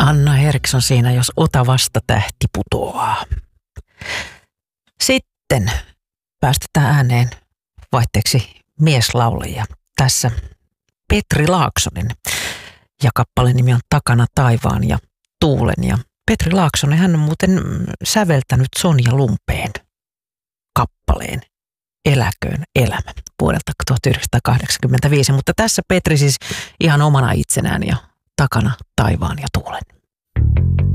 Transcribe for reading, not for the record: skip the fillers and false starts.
Anna Henriksson siinä, jos Otavasta tähti putoaa. Sitten päästetään ääneen vaihteeksi mieslaulajia. Tässä Petri Laaksonen ja kappaleen nimi on Takana taivaan ja tuulen. Ja Petri Laaksonen, hän on muuten säveltänyt Sonja Lumpeen kappaleen Eläköön elämä vuodelta 1985. Mutta tässä Petri siis ihan omana itsenään ja Takana taivaan ja tuulen.